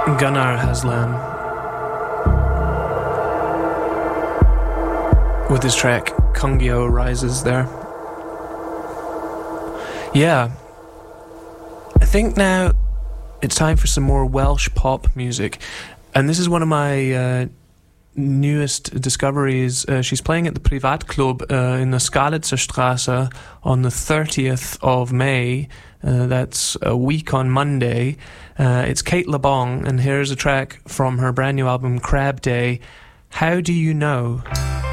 Gunnar Haslam with his track Kungyo Rises there. Yeah, I think now it's time for some more Welsh pop music, and this is one of my newest discoveries. She's playing at the Privatclub in the Skalitzer Straße on the 30th of May. That's a week on Monday. It's Kate LeBong, and here's a track from her brand new album Crab Day, How Do You Know?